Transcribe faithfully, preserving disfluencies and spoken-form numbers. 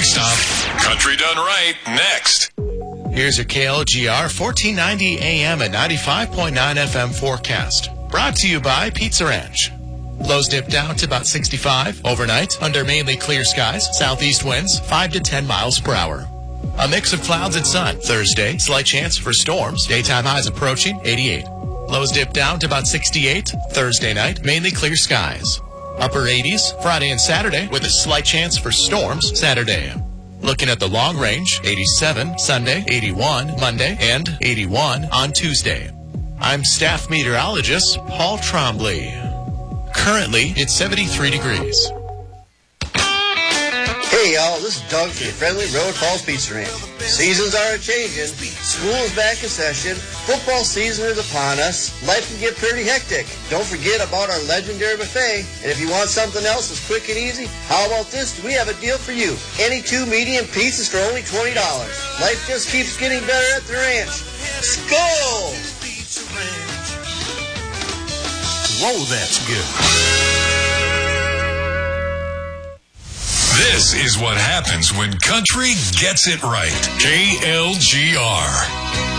stop. Country Done Right, next. Here's your K L G R fourteen ninety A M at ninety-five point nine F M forecast. Brought to you by Pizza Ranch. Lows dip down to about sixty-five overnight under mainly clear skies. Southeast winds five to ten miles per hour. A mix of clouds and sun. Thursday, slight chance for storms. Daytime highs approaching eighty-eight. Lows dip down to about sixty-eight. Thursday night, mainly clear skies. Upper eighties Friday and Saturday with a slight chance for storms Saturday. Looking at the long range, eighty-seven Sunday, eighty-one Monday, and eighty-one on Tuesday. I'm staff meteorologist Paul Trombley. Currently, it's seventy-three degrees. Hey y'all, this is Doug from the friendly Railroad Falls Pizza Ranch. Seasons are a-changing, school is back in session, football season is upon us, life can get pretty hectic. Don't forget about our legendary buffet, and if you want something else that's quick and easy, how about this? We have a deal for you. Any two medium pizzas for only twenty dollars. Life just keeps getting better at the ranch. Skol! Whoa, that's good. This is what happens when country gets it right. K L G R.